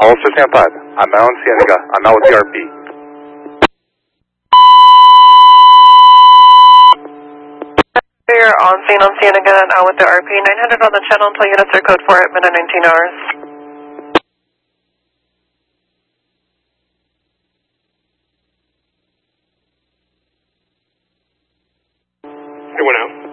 Ulster stand 5. I'm now in Cienega. I'm now with the RP. You're on scene on Cienega, now with the RP. 900 on the channel until units are code for it, minute 19 hours. It went out.